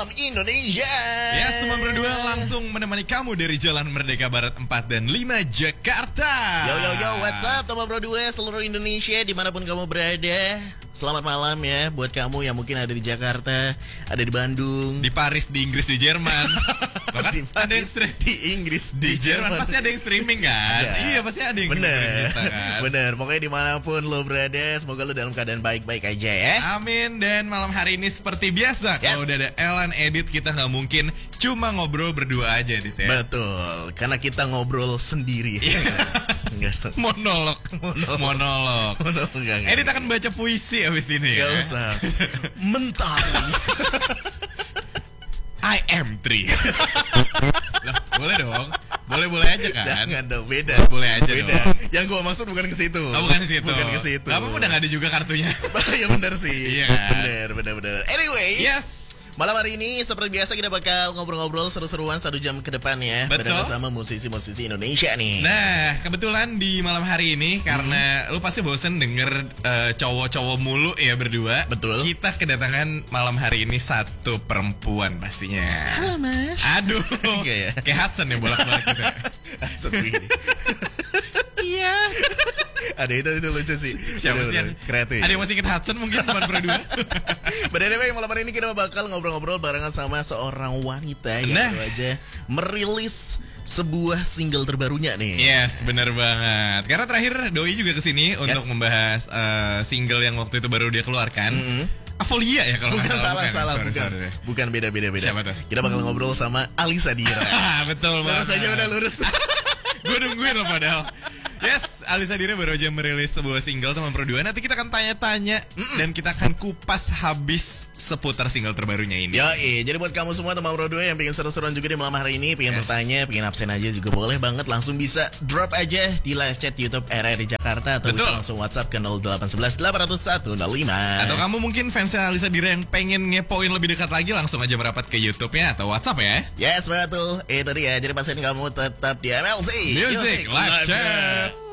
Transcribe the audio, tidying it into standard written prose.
malam Indonesia. Ya, semua berdua langsung menemani kamu dari Jalan Merdeka Barat 4 dan 5 Jakarta. Yo, what's up teman berdua seluruh Indonesia dimanapun kamu berada. Selamat malam ya buat kamu yang mungkin ada di Jakarta, ada di Bandung, di Paris, di Inggris, di Jerman. Bahkan di ada yang di Inggris, di Jerman. Pasti ada yang streaming kan? Ada. Iya, pasti ada yang bener, kita kan. bener. Pokoknya dimanapun lo berada, semoga lo dalam keadaan baik-baik aja ya. Amin. Dan malam hari ini seperti biasa, kalau udah ada Ellen Edit, kita nggak mungkin cuma ngobrol berdua aja, Dit ya. Betul, karena kita ngobrol sendiri. Monolog. Edit akan baca puisi abis ini ya. Gak usah. Mentari. I am tree. Lah, boleh dong. Boleh aja kan? Jangan dong, beda. Boleh aja beda. dong. Yang gua maksud bukan ke situ. Oh, bukan ke situ. Bukan ke situ. Gak apa-apa, udah gak ada juga kartunya. Ya benar sih. Iya. Benar. Anyway. Yes. Malam hari ini seperti biasa kita bakal ngobrol-ngobrol seru-seruan 1 jam ke depan ya. Betul. Bersama musisi-musisi Indonesia nih. Nah, kebetulan di malam hari ini karena lu pasti bosen denger cowok-cowok mulu ya berdua. Betul. Kita kedatangan malam hari ini satu perempuan pastinya. Halo Mas. Aduh. Enggak ya? Kayak Hudson ya bolak-balik gitu. Hudson begini. Iya. Ada itu lucu sih. Siapa sih yang kreatif? Ada yang masih inget Hudson mungkin teman berdua. Anyway, malam hari ini kita bakal ngobrol-ngobrol barengan sama seorang wanita yang baru aja merilis sebuah single terbarunya nih. Yes, benar banget. Karena terakhir Doi juga kesini untuk membahas single yang waktu itu baru dia keluarkan. Avolia ya kalau bukan nggak salah. Sorry. Bukan beda. Siapa tuh? Kita bakal ngobrol sama Alisa Dira. Betul banget. Lurus aja udah lurus. Gue nungguin loh padahal. Yes, Alisa Dira baru aja merilis sebuah single teman berdua. Nanti kita akan tanya-tanya dan kita akan kupas habis seputar single terbarunya ini. Jadi buat kamu semua teman berdua yang pengen seru-seruan juga di malam hari ini, pengen bertanya, pengen absen aja juga boleh banget, langsung bisa drop aja di live chat YouTube RRI Jakarta atau bisa langsung WhatsApp ke 0811 801 05. Atau kamu mungkin fansnya Alisa Dira yang pengen ngepoin lebih dekat lagi, langsung aja merapat ke YouTube-nya atau WhatsApp ya. Yes, betul. Itu dia. Jadi pastiin kamu tetap di MLC Music Live Chat.